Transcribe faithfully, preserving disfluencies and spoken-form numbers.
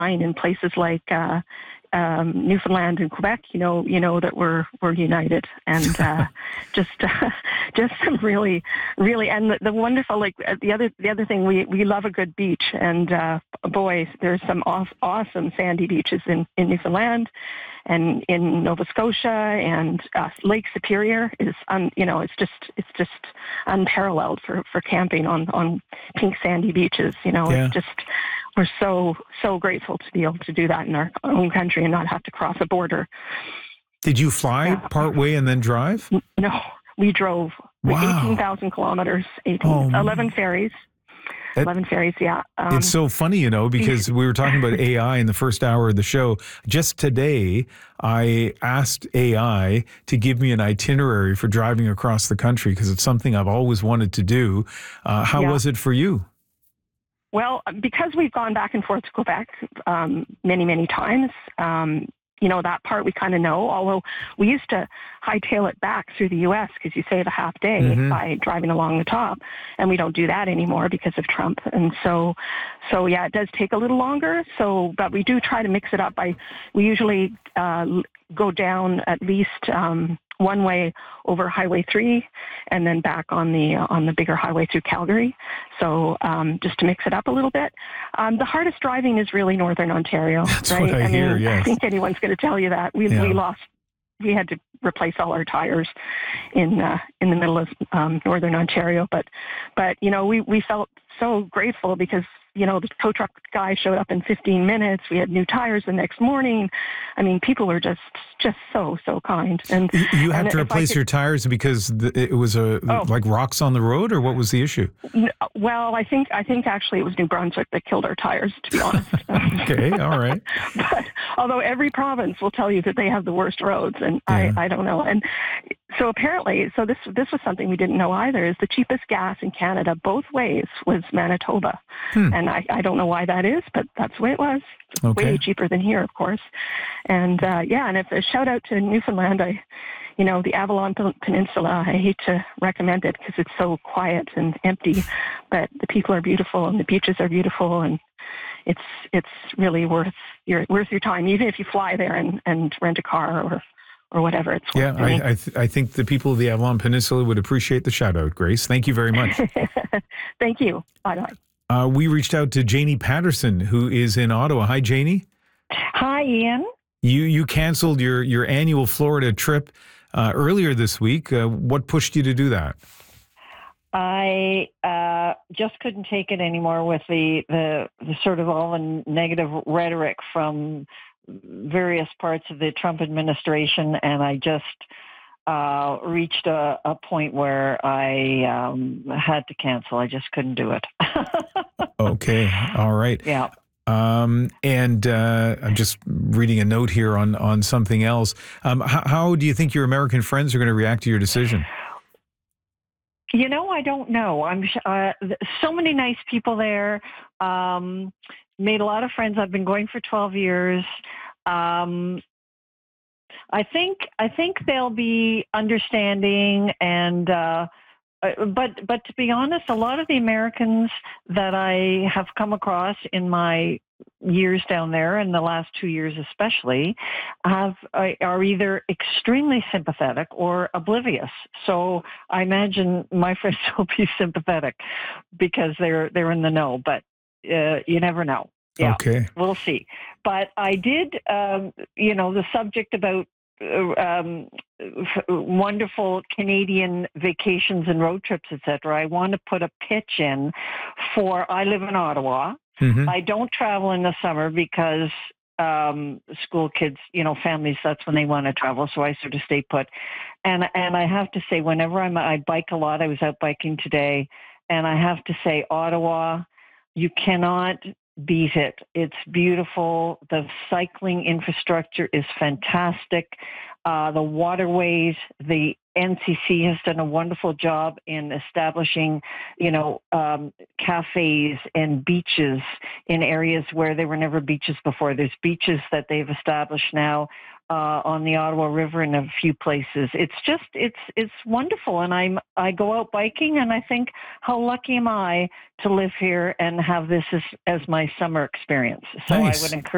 sign in places like uh, um, Newfoundland and Quebec, you know, you know that we're we're united, and uh, just uh, just some really, really, and the, the wonderful, like uh, the other the other thing, we we love a good beach, and uh, boy, there's some off, awesome sandy beaches in, in Newfoundland, and in Nova Scotia, and uh, Lake Superior is, un, you know, it's just it's just unparalleled for, for camping on, on pink sandy beaches. You know, yeah. it's just, we're so so grateful to be able to do that in our own country and not have to cross a border. Did you fly Yeah. part way and then drive? No, we drove Wow. eighteen thousand kilometers, eighteen, Oh, eleven ferries. That- eleven ferries, yeah. Um, It's so funny, you know, because we were talking about A I in the first hour of the show. Just today, I asked A I to give me an itinerary for driving across the country because it's something I've always wanted to do. Uh, how Yeah. was it for you? Well, because we've gone back and forth to Quebec um, many, many times, um, you know, that part we kind of know, although we used to hightail it back through the U S because you save a half day Mhm. by driving along the top, and we don't do that anymore because of Trump. And so, so yeah, it does take a little longer. So, but we do try to mix it up by, we usually uh, go down at least um, one way over Highway three, and then back on the uh, on the bigger highway through Calgary. So um, just to mix it up a little bit. Um, the hardest driving is really Northern Ontario. That's right? what I hear, mean, yes. I think anyone's going to tell you that. We Yeah. we lost. We had to replace all our tires in uh, in the middle of um, Northern Ontario. But but you know we, we felt so grateful because you know the tow truck guy showed up in fifteen minutes. We had new tires the next morning. I mean, people were just just so so kind. And You, you had and to if I replace could- your tires because the, it was a Oh. like rocks on the road, or what was the issue? N- Well, I think I think actually it was New Brunswick that killed our tires, to be honest. Okay, all right. But although every province will tell you that they have the worst roads, and Yeah. I, I don't know. And so apparently, so this this was something we didn't know either. Is the cheapest gas in Canada both ways was Manitoba, Hmm. and I, I don't know why that is, but that's the way it was. It's Okay. way cheaper than here, of course. And uh, yeah, and if a shout out to Newfoundland, I. You know, the Avalon Peninsula, I hate to recommend it because it's so quiet and empty, but the people are beautiful and the beaches are beautiful, and it's it's really worth your worth your time, even if you fly there and, and rent a car or, or whatever. It's Yeah, worth doing. I I, th- I think the people of the Avalon Peninsula would appreciate the shout out, Grace. Thank you very much. Thank you. Bye-bye. Uh, we reached out to Janie Patterson, who is in Ottawa. Hi, Janie. Hi, Ian. You you canceled your, your annual Florida trip uh, earlier this week. Uh, what pushed you to do that? I uh, just couldn't take it anymore with the, the, the sort of all the negative rhetoric from various parts of the Trump administration, and I just uh, reached a, a point where I um, had to cancel. I just couldn't do it. Okay, all right. Yeah. Um, and uh, I'm just reading a note here on, on something else. Um, how, how do you think your American friends are going to react to your decision? You know, I don't know. I'm uh, so many nice people there. Um, made a lot of friends. I've been going for twelve years. Um, I think I think they'll be understanding, and uh, but but to be honest, a lot of the Americans that I have come across in my years down there, in the last two years especially, have are either extremely sympathetic or oblivious. So I imagine my friends will be sympathetic because they're they're in the know, but uh, you never know. Yeah, Okay. we'll see. But I did, um, you know, the subject about uh, um, f- wonderful Canadian vacations and road trips, et cetera. I want to put a pitch in for, I live in Ottawa. Mm-hmm. I don't travel in the summer because um, school kids, you know, families, that's when they want to travel. So I sort of stay put. And and I have to say, whenever I'm, I bike a lot. I was out biking today. And I have to say, Ottawa, you cannot beat it. It's beautiful. The cycling infrastructure is fantastic. Uh, the waterways, the N C C has done a wonderful job in establishing, you know, um, cafes and beaches in areas where there were never beaches before. There's beaches that they've established now uh, on the Ottawa River in a few places. It's just, it's it's wonderful. And I'm I go out biking, and I think, how lucky am I to live here and have this as, as my summer experience. So Nice. I would encourage